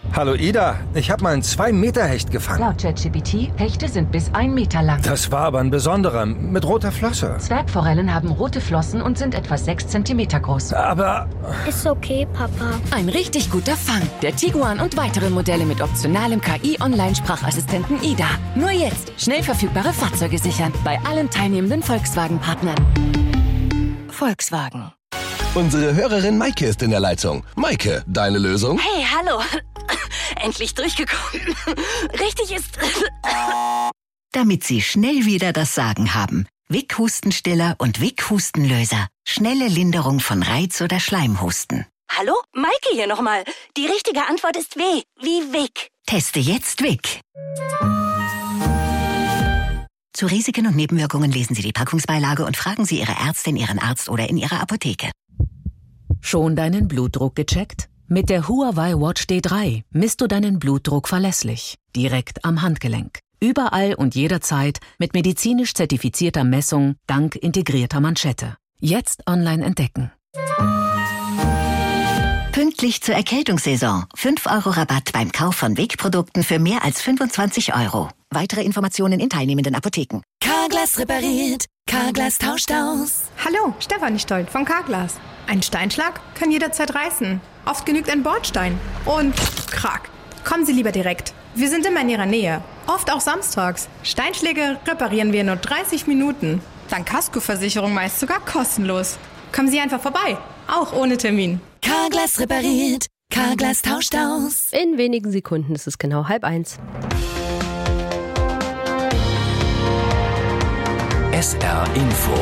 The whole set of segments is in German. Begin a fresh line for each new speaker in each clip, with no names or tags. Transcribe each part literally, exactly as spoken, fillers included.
Hallo Ida, ich habe mal einen zwei Meter Hecht gefangen.
Laut ChatGPT, Hechte sind bis ein Meter lang.
Das war aber ein besonderer, mit roter Flosse.
Zwergforellen haben rote Flossen und sind etwa sechs Zentimeter groß.
Aber...
Ist okay, Papa.
Ein richtig guter Fang. Der Tiguan und weitere Modelle mit optionalem K I-Online-Sprachassistenten Ida. Nur jetzt schnell verfügbare Fahrzeuge sichern. Bei allen teilnehmenden Volkswagen-Partnern. Volkswagen.
Unsere Hörerin Maike ist in der Leitung. Maike, deine Lösung?
Hey, hallo. Endlich durchgekommen. Richtig ist...
Damit Sie schnell wieder das Sagen haben. Vic Hustenstiller und Vic Hustenlöser. Schnelle Linderung von Reiz- oder Schleimhusten.
Hallo? Maike hier nochmal. Die richtige Antwort ist W. Wie Vic.
Teste jetzt Vic. Zu Risiken und Nebenwirkungen lesen Sie die Packungsbeilage und fragen Sie Ihre Ärztin, Ihren Arzt oder in Ihrer Apotheke.
Schon deinen Blutdruck gecheckt? Mit der Huawei Watch D drei misst du deinen Blutdruck verlässlich, direkt am Handgelenk. Überall und jederzeit mit medizinisch zertifizierter Messung dank integrierter Manschette. Jetzt online entdecken.
Pünktlich zur Erkältungssaison. fünf Euro Rabatt beim Kauf von Vic-Produkten für mehr als fünfundzwanzig Euro. Weitere Informationen in teilnehmenden Apotheken.
Carglass repariert. Carglass tauscht aus.
Hallo, Stefanie Stolt von Carglass. Ein Steinschlag kann jederzeit reißen. Oft genügt ein Bordstein. Und krack. Kommen Sie lieber direkt. Wir sind immer in Ihrer Nähe. Oft auch samstags. Steinschläge reparieren wir in nur dreißig Minuten. Dank Kaskoversicherung meist sogar kostenlos. Kommen Sie einfach vorbei. Auch ohne Termin.
Carglass repariert. Carglass tauscht aus.
In wenigen Sekunden ist es genau halb eins.
S R Info.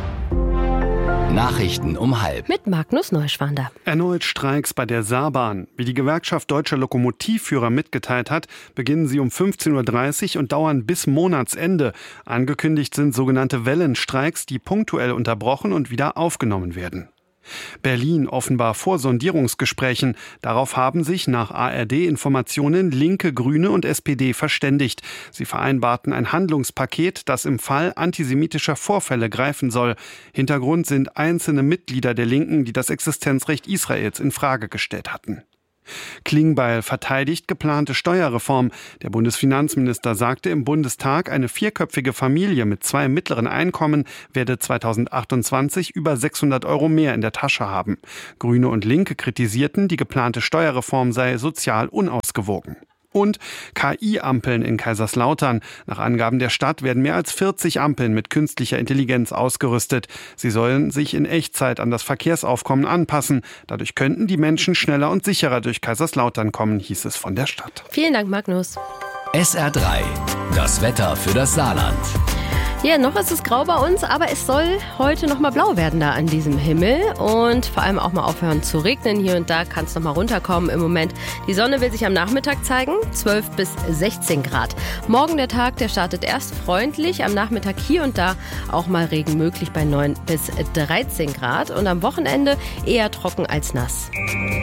Nachrichten um halb.
Mit Magnus Neuschwander.
Erneut Streiks bei der Saarbahn. Wie die Gewerkschaft Deutscher Lokomotivführer mitgeteilt hat, beginnen sie um fünfzehn Uhr dreißig und dauern bis Monatsende. Angekündigt sind sogenannte Wellenstreiks, die punktuell unterbrochen und wieder aufgenommen werden. Berlin offenbar vor Sondierungsgesprächen. Darauf haben sich nach A R D-Informationen Linke, Grüne und S P D verständigt. Sie vereinbarten ein Handlungspaket, das im Fall antisemitischer Vorfälle greifen soll. Hintergrund sind einzelne Mitglieder der Linken, die das Existenzrecht Israels in Frage gestellt hatten. Klingbeil verteidigt geplante Steuerreform. Der Bundesfinanzminister sagte im Bundestag, eine vierköpfige Familie mit zwei mittleren Einkommen werde zweitausendachtundzwanzig über sechshundert Euro mehr in der Tasche haben. Grüne und Linke kritisierten, die geplante Steuerreform sei sozial unausgewogen. Und K I-Ampeln in Kaiserslautern. Nach Angaben der Stadt werden mehr als vierzig Ampeln mit künstlicher Intelligenz ausgerüstet. Sie sollen sich in Echtzeit an das Verkehrsaufkommen anpassen. Dadurch könnten die Menschen schneller und sicherer durch Kaiserslautern kommen, hieß es von der Stadt.
Vielen Dank, Magnus.
S R drei. Das Wetter für das Saarland.
Ja, noch ist es grau bei uns, aber es soll heute noch mal blau werden da an diesem Himmel und vor allem auch mal aufhören zu regnen. Hier und da kann es noch mal runterkommen im Moment. Die Sonne will sich am Nachmittag zeigen, zwölf bis sechzehn Grad. Morgen der Tag, der startet erst freundlich, am Nachmittag hier und da auch mal Regen möglich bei neun bis dreizehn Grad und am Wochenende eher trocken als nass.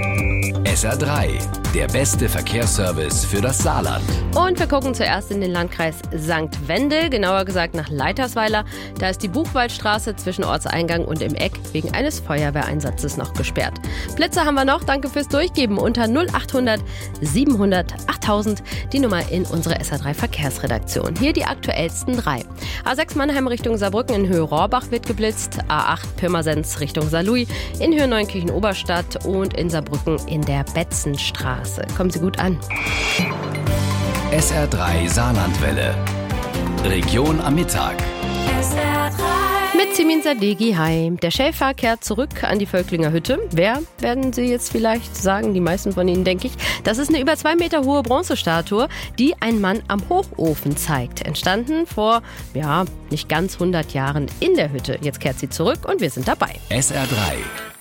S R drei, der beste Verkehrsservice für das Saarland.
Und wir gucken zuerst in den Landkreis Sankt Wendel, genauer gesagt nach Leitersweiler. Da ist die Buchwaldstraße zwischen Ortseingang und im Eck wegen eines Feuerwehreinsatzes noch gesperrt. Blitze haben wir noch, danke fürs Durchgeben unter null achthundert siebenhundert achttausend, die Nummer in unsere S R drei Verkehrsredaktion. Hier die aktuellsten drei. A sechs Mannheim Richtung Saarbrücken in Höhe Rohrbach wird geblitzt, A acht Pirmasens Richtung Saarlouis, in Höhe Neunkirchen Oberstadt und in Saarbrücken in der Betzenstraße. Kommen Sie gut an.
S R drei Saarlandwelle. Region am Mittag.
S R drei. Mit Simin Sadeghi heim. Der Schäfer kehrt zurück an die Völklinger Hütte. Wer, werden Sie jetzt vielleicht sagen, die meisten von Ihnen, denke ich. Das ist eine über zwei Meter hohe Bronzestatue, die ein Mann am Hochofen zeigt. Entstanden vor, ja, nicht ganz hundert Jahren in der Hütte. Jetzt kehrt sie zurück und wir sind dabei.
S R drei.